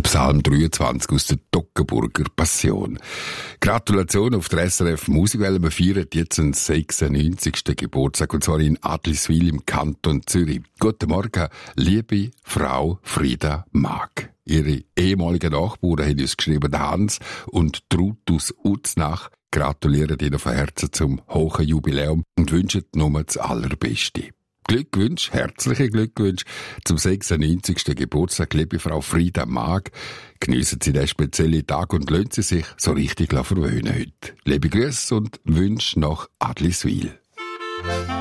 Psalm 23 aus der Toggenburger Passion. Gratulation auf der SRF Musikwelle. Wir feiern jetzt den 96. Geburtstag, und zwar in Adliswil im Kanton Zürich. Guten Morgen, liebe Frau Frieda Maag. Ihre ehemaligen Nachbarn haben uns geschrieben, der Hans und Trud aus Uznach gratulieren Ihnen von Herzen zum hohen Jubiläum und wünschen nur das Allerbeste. Glückwünsche, herzliche Glückwünsche zum 96. Geburtstag, liebe Frau Frieda Maag. Geniessen Sie den speziellen Tag und lassen Sie sich so richtig verwöhnen heute. Liebe Grüße und Wünsche nach Adliswil.